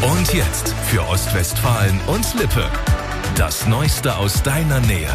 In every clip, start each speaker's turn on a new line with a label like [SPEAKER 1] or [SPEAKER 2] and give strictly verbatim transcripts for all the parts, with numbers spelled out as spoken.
[SPEAKER 1] Und jetzt für Ostwestfalen und Lippe. Das Neueste aus deiner Nähe.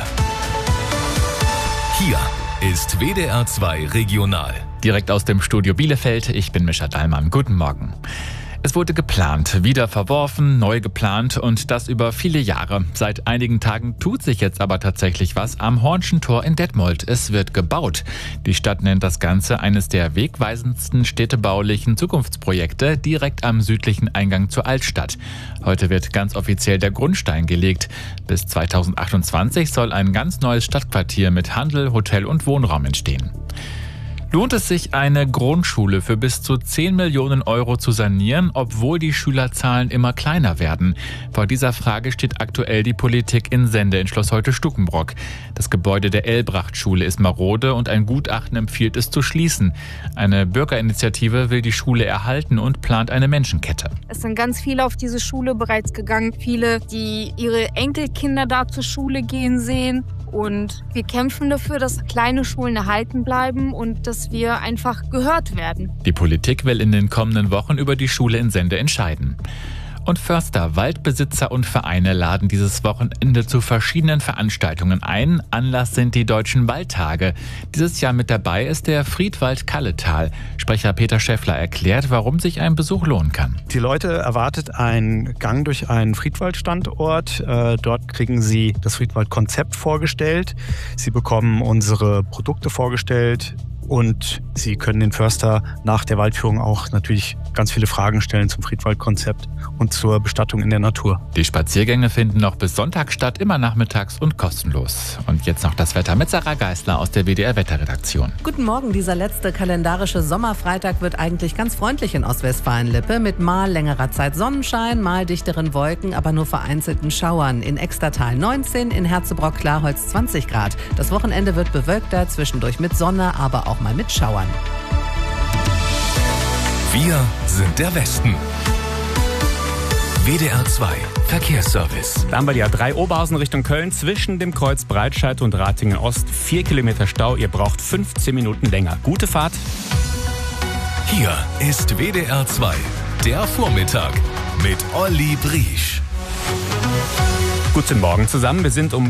[SPEAKER 1] Hier ist W D R zwei Regional.
[SPEAKER 2] Direkt aus dem Studio Bielefeld, ich bin Mischa Dallmann. Guten Morgen. Es wurde geplant, wieder verworfen, neu geplant und das über viele Jahre. Seit einigen Tagen tut sich jetzt aber tatsächlich was am Hornschen Tor in Detmold. Es wird gebaut. Die Stadt nennt das Ganze eines der wegweisendsten städtebaulichen Zukunftsprojekte direkt am südlichen Eingang zur Altstadt. Heute wird ganz offiziell der Grundstein gelegt. Bis zweitausendachtundzwanzig soll ein ganz neues Stadtquartier mit Handel, Hotel und Wohnraum entstehen. Lohnt es sich, eine Grundschule für bis zu zehn Millionen Euro zu sanieren, obwohl die Schülerzahlen immer kleiner werden? Vor dieser Frage steht aktuell die Politik in Sende in Schloss Holte-Stukenbrock. Das Gebäude der Elbracht-Schule ist marode und ein Gutachten empfiehlt es zu schließen. Eine Bürgerinitiative will die Schule erhalten und plant eine Menschenkette.
[SPEAKER 3] Es sind ganz viele auf diese Schule bereits gegangen. Viele, die ihre Enkelkinder da zur Schule gehen sehen. Und wir kämpfen dafür, dass kleine Schulen erhalten bleiben und dass wir einfach gehört werden.
[SPEAKER 2] Die Politik will in den kommenden Wochen über die Schule in Sende entscheiden. Und Förster, Waldbesitzer und Vereine laden dieses Wochenende zu verschiedenen Veranstaltungen ein. Anlass sind die Deutschen Waldtage. Dieses Jahr mit dabei ist der Friedwald Kalletal. Sprecher Peter Schäffler erklärt, warum sich ein Besuch lohnen kann.
[SPEAKER 4] Die Leute erwartet ein Gang durch einen Friedwaldstandort. Äh, dort kriegen sie das Friedwald-Konzept vorgestellt. Sie bekommen unsere Produkte vorgestellt. Und Sie können den Förster nach der Waldführung auch natürlich ganz viele Fragen stellen zum Friedwald-Konzept und zur Bestattung in der Natur.
[SPEAKER 2] Die Spaziergänge finden noch bis Sonntag statt, immer nachmittags und kostenlos. Und jetzt noch das Wetter mit Sarah Geisler aus der W D R-Wetterredaktion.
[SPEAKER 5] Guten Morgen, dieser letzte kalendarische Sommerfreitag wird eigentlich ganz freundlich in Ostwestfalen-Lippe mit mal längerer Zeit Sonnenschein, mal dichteren Wolken, aber nur vereinzelten Schauern. In Extertal neunzehn, in Herzebrock-Klarholz zwanzig Grad. Das Wochenende wird bewölkter, zwischendurch mit Sonne, aber auch mal mit Schauern.
[SPEAKER 1] Wir sind der Westen. W D R zwei Verkehrsservice.
[SPEAKER 6] Da haben wir die A drei Oberhausen Richtung Köln zwischen dem Kreuz Breitscheid und Ratingen Ost. Vier Kilometer Stau, ihr braucht fünfzehn Minuten länger. Gute Fahrt.
[SPEAKER 1] Hier ist W D R zwei, der Vormittag mit Olli Briesch.
[SPEAKER 6] Guten Morgen zusammen. Wir sind um